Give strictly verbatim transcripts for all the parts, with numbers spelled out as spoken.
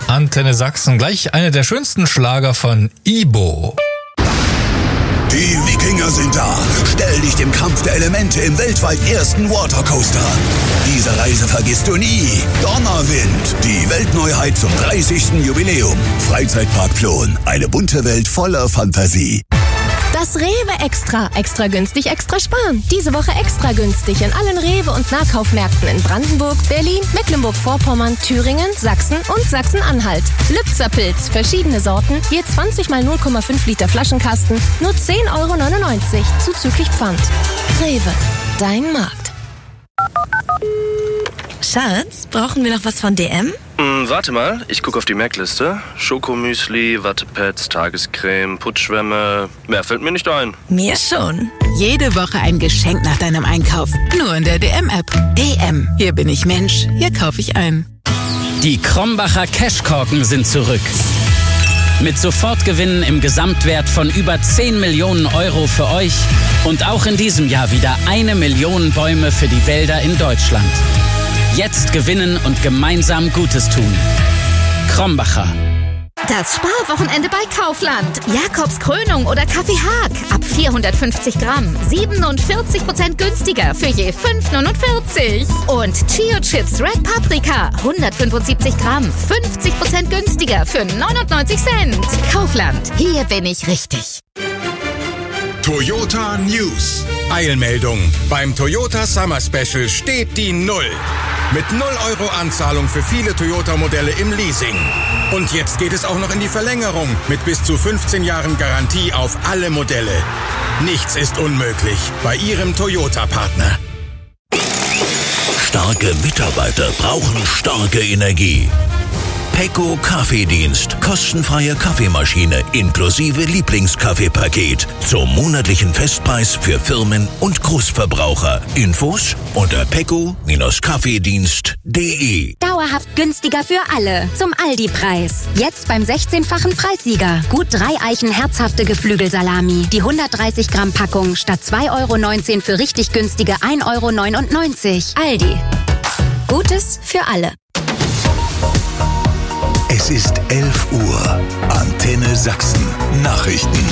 Antenne Sachsen, gleich einer der schönsten Schlager von Ibo. Die Wikinger sind da. Stell dich dem Kampf der Elemente im weltweit ersten Watercoaster. Diese Reise vergisst du nie. Donnerwind, die Weltneuheit zum dreißigsten Jubiläum. Freizeitpark Plon, eine bunte Welt voller Fantasie. Das Rewe Extra. Extra günstig, extra sparen. Diese Woche extra günstig in allen Rewe- und Nahkaufmärkten in Brandenburg, Berlin, Mecklenburg-Vorpommern, Thüringen, Sachsen und Sachsen-Anhalt. Lübzer Pilz, verschiedene Sorten, je zwanzig mal null Komma fünf Liter Flaschenkasten, nur zehn Euro neunundneunzig, zuzüglich Pfand. Rewe, dein Markt. Schatz, brauchen wir noch was von D M? Hm, warte mal, ich gucke auf die Merkliste. Schokomüsli, Wattepads, Tagescreme, Putzschwämme. Mehr fällt mir nicht ein. Mir schon. Jede Woche ein Geschenk nach deinem Einkauf. Nur in der D M-App. D M. Hier bin ich Mensch. Hier kaufe ich ein. Die Krombacher Cashkorken sind zurück. Mit Sofortgewinnen im Gesamtwert von über zehn Millionen Euro für euch. Und auch in diesem Jahr wieder eine Million Bäume für die Wälder in Deutschland. Jetzt gewinnen und gemeinsam Gutes tun. Krombacher. Das Sparwochenende bei Kaufland. Jakobs Krönung oder Kaffee Haag. Ab vierhundertfünfzig Gramm. siebenundvierzig Prozent günstiger für je fünf neunundvierzig. Und Chio Chips Red Paprika. hundertfünfundsiebzig Gramm. fünfzig Prozent günstiger für neunundneunzig Cent. Kaufland. Hier bin ich richtig. Toyota News. Eilmeldung. Beim Toyota Summer Special steht die Null. Mit null Euro Anzahlung für viele Toyota-Modelle im Leasing. Und jetzt geht es auch noch in die Verlängerung mit bis zu fünfzehn Jahren Garantie auf alle Modelle. Nichts ist unmöglich bei Ihrem Toyota-Partner. Starke Mitarbeiter brauchen starke Energie. Pecco Kaffeedienst. Kostenfreie Kaffeemaschine inklusive Lieblingskaffeepaket. Zum monatlichen Festpreis für Firmen und Großverbraucher. Infos unter pecco Kaffeedienst punkt de. Dauerhaft günstiger für alle. Zum Aldi-Preis. Jetzt beim sechzehnfachen Preissieger. Gut drei Eichen herzhafte Geflügelsalami. Die hundertdreißig Gramm Packung statt zwei Euro neunzehn für richtig günstige ein Euro neunundneunzig. Aldi. Gutes für alle. Es ist elf Uhr. Antenne Sachsen. Nachrichten.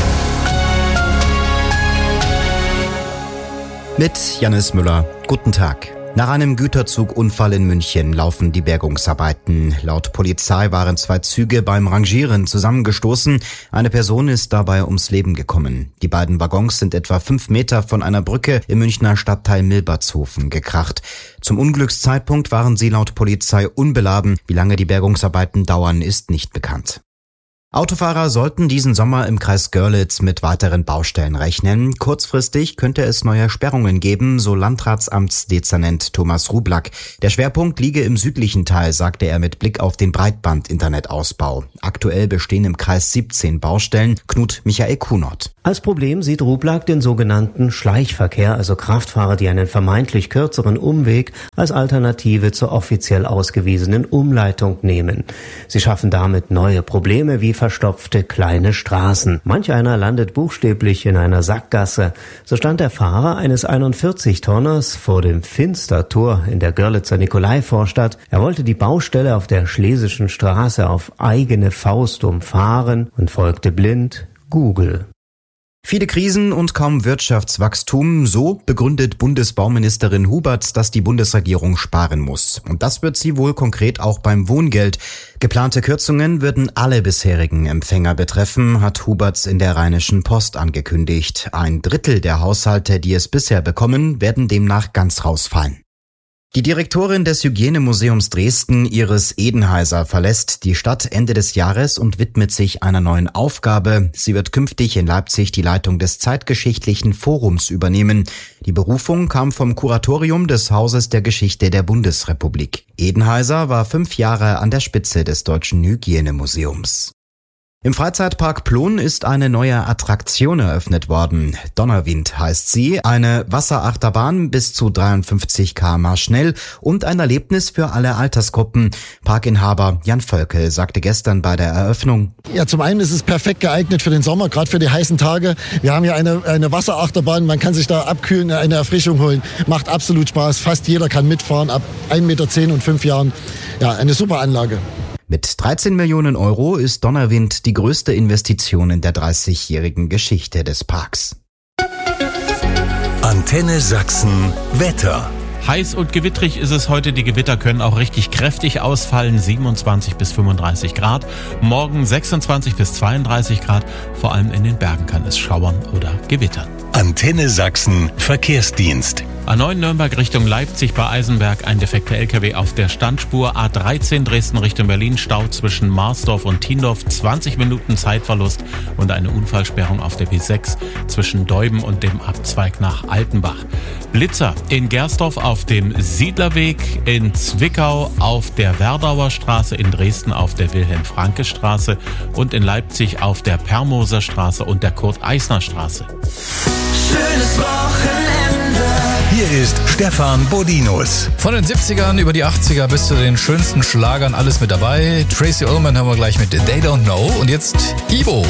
Mit Jannis Müller. Guten Tag. Nach einem Güterzugunfall in München laufen die Bergungsarbeiten. Laut Polizei waren zwei Züge beim Rangieren zusammengestoßen. Eine Person ist dabei ums Leben gekommen. Die beiden Waggons sind etwa fünf Meter von einer Brücke im Münchner Stadtteil Milbertshofen gekracht. Zum Unglückszeitpunkt waren sie laut Polizei unbeladen. Wie lange die Bergungsarbeiten dauern, ist nicht bekannt. Autofahrer sollten diesen Sommer im Kreis Görlitz mit weiteren Baustellen rechnen. Kurzfristig könnte es neue Sperrungen geben, so Landratsamtsdezernent Thomas Rublack. Der Schwerpunkt liege im südlichen Teil, sagte er mit Blick auf den Breitband-Internetausbau. Aktuell bestehen im Kreis siebzehn Baustellen. Knut Michael Kunert. Als Problem sieht Rublack den sogenannten Schleichverkehr, also Kraftfahrer, die einen vermeintlich kürzeren Umweg als Alternative zur offiziell ausgewiesenen Umleitung nehmen. Sie schaffen damit neue Probleme wie verstopfte kleine Straßen. Manch einer landet buchstäblich in einer Sackgasse. So stand der Fahrer eines einundvierzig-Tonners vor dem Finstertor in der Görlitzer Nikolaivorstadt. Er wollte die Baustelle auf der Schlesischen Straße auf eigene Faust umfahren und folgte blind Google. Viele Krisen und kaum Wirtschaftswachstum, so begründet Bundesbauministerin Huberts, dass die Bundesregierung sparen muss. Und das wird sie wohl konkret auch beim Wohngeld. Geplante Kürzungen würden alle bisherigen Empfänger betreffen, hat Huberts in der Rheinischen Post angekündigt. Ein Drittel der Haushalte, die es bisher bekommen, werden demnach ganz rausfallen. Die Direktorin des Hygienemuseums Dresden, Iris Edenheiser, verlässt die Stadt Ende des Jahres und widmet sich einer neuen Aufgabe. Sie wird künftig in Leipzig die Leitung des Zeitgeschichtlichen Forums übernehmen. Die Berufung kam vom Kuratorium des Hauses der Geschichte der Bundesrepublik. Edenheiser war fünf Jahre an der Spitze des Deutschen Hygienemuseums. Im Freizeitpark Plon ist eine neue Attraktion eröffnet worden. Donnerwind heißt sie, eine Wasserachterbahn bis zu dreiundfünfzig Kilometer pro Stunde schnell und ein Erlebnis für alle Altersgruppen. Parkinhaber Jan Völkel sagte gestern bei der Eröffnung: Ja, zum einen ist es perfekt geeignet für den Sommer, gerade für die heißen Tage. Wir haben hier eine, eine Wasserachterbahn, man kann sich da abkühlen, eine Erfrischung holen. Macht absolut Spaß, fast jeder kann mitfahren, ab ein Meter zehn und fünf Jahren. Ja, eine super Anlage. Mit dreizehn Millionen Euro ist Donnerwind die größte Investition in der dreißigjährigen Geschichte des Parks. Antenne Sachsen Wetter. Heiß und gewittrig ist es heute. Die Gewitter können auch richtig kräftig ausfallen. siebenundzwanzig bis fünfunddreißig Grad. Morgen sechsundzwanzig bis zweiunddreißig Grad. Vor allem in den Bergen kann es schauern oder gewittern. Antenne Sachsen Verkehrsdienst. A neun Nürnberg Richtung Leipzig bei Eisenberg, ein defekter L K W auf der Standspur. A dreizehn Dresden Richtung Berlin, Stau zwischen Marsdorf und Tiendorf, zwanzig Minuten Zeitverlust und eine Unfallsperrung auf der B sechs zwischen Deuben und dem Abzweig nach Altenbach. Blitzer in Gersdorf auf dem Siedlerweg, in Zwickau auf der Werdauer Straße, in Dresden auf der Wilhelm-Franke-Straße und in Leipzig auf der Permoser Straße und der Kurt-Eisner-Straße. Schönes Wochenende. Hier ist Stefan Bodinus. Von den siebzigern über die achtziger bis zu den schönsten Schlagern alles mit dabei. Tracy Ullman haben wir gleich mit They Don't Know und jetzt Ivo.